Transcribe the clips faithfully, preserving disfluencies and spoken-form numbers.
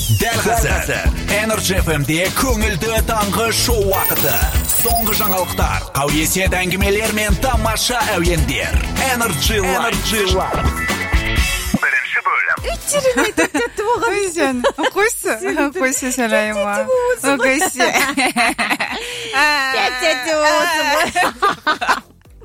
Дәл қазір Energy эф эм-де көңілді таңғы шоу вақыты. Соңғы жаңалықтар, қауесет әңгімелер мен тамаша әуендер. Energy Live. Бірінші бөлім. Үттеріне тәтті болған екен. Қойсы, қойсы сәлайма. Қойсы. Тәтті болсын.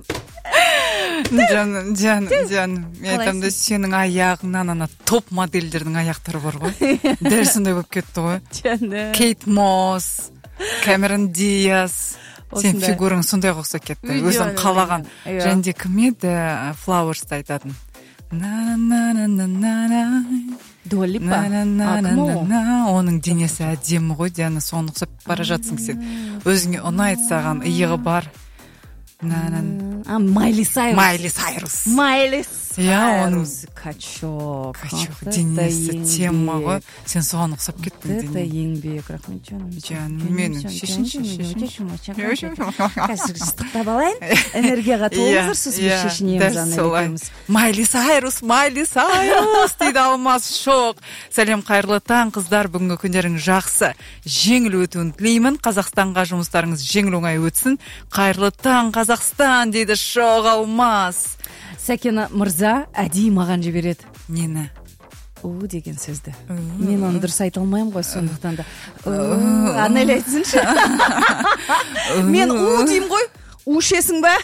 Жаным, жаным, жаным. Мен айтамын, сенің аяғыңнан ана топ модельдердің аяқтары бар ғой. Дәл сондай болып кетті ғой. Жаным. Кейт Мосс, Кэмерон Диас. Сен фигураң сондай ұқсап кетті. Өзің қалаған. Және де кім еді Flowers-ты айтатын. На-на-на-на-на-на. Дуалипа. На-на-на-на-на. Оның денесі әдемі ғой, Диана, соны ұқсап бара жатсың сен. Өзіңе ұнайды саған, иығы бар. А, Майли Сайрус. Майли Сайрус. Майли Я, он качок. Качок, денесі тема ғой. Сен соған ұқсап кеттің. Это еңбек, рахмет жаным. Жаным, менің шешінші, шешінші. Қазір жыстықтап алайын. Энергияға толыңыздар, сосын шешінеміз ана екеуміз. Майли Сайрус, Майли Сайрус дейді Алмас Шоқ. Сәлем, қайырлы таң, қыздар, бүгінгі күндерің жақсы. Жеңіл өтуін тілеймін. Қазақстанға жұмыстарыңыз жеңіл оңай өтсін. Қайырлы таң, Қазақстан дейді Шоқ Алмас. Сәкена мырза әдейі маған жібереді. Нені? У деген сөзді. Мен оны дұрыс айта алмаймын ғой, сондықтан да. Анель айтсыншы. Мен у деймін ғой. У ішесің бе?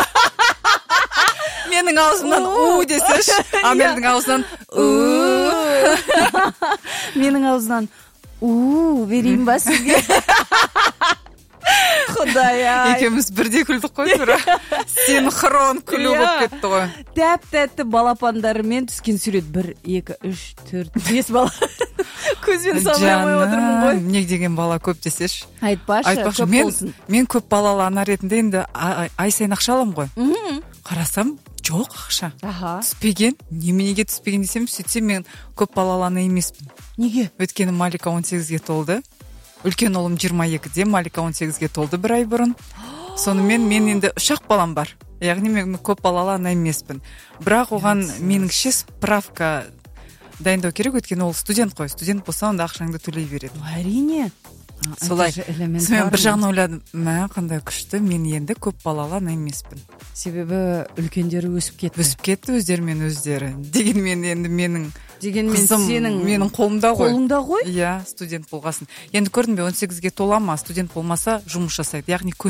Менің аузымнан у десеш, Амелдің аузынан у. Менің аузынан у берейін ба сізге? Құдай-ай. Екеуміз бірдей күлдік қой, тұра. Синхрон күлу болып кетті ғой. Тәп-тәтті балапандарымен түскен сурет. Бір, екі, үш, төрт, бес бала. Көзбен санамай отырмын ғой. Не деген бала көп десеш. Айтпашы, көп болсын. Мен көп балалы ана ретінде енді ай сайын ақша алам ғой. Қарасам, жоқ ақша. Түспеген. Неменеге түспеген десем, сөйтсем мен көп балалы ана емеспін. Неге? Өйткені Малика он сегізге толды. Үлкен ұлым жиырма екіде, Малика он сегізге толды бір ай бұрын. Сонымен мен енді үш-ақ балам бар. Яғни мен көп балалы ана емеспін. Бірақ оған меніңше справка дайындау керек, өйткені ол студент қой. Студент болса, онда ақшаңды төлей береді. Әрине. Солай. Мен бір жағын ойладым, мә, қандай күшті, мен енді көп балалы ана емеспін. Себебі үлкендері өсіп кетті. Өсіп кетті өздерімен өздері. Дегенмен енді менің Дегенмен сенің менің қолымда ғой. Қолыңда ғой? Иә, студент болғасын. Енді көрдің бе, он сегізге тола ма, студент болмаса жұмыс жасайды. Яғни